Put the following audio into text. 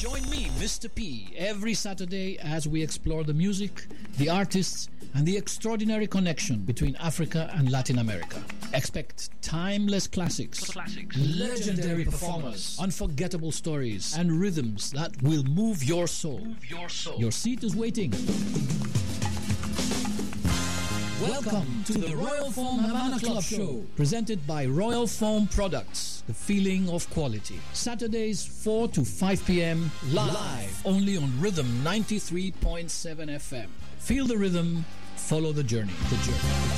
Join me, Mr. P, every Saturday as we explore the music, the artists, and the extraordinary connection between Africa and Latin America. Expect timeless classics, legendary performers, unforgettable stories, and rhythms that will move your soul. Your seat is waiting. Welcome to the Royal Foam Havana Club Show, presented by Royal Foam Products, the feeling of quality. Saturdays 4 to 5 p.m. live only on Rhythm 93.7 FM. Feel the rhythm, follow the journey.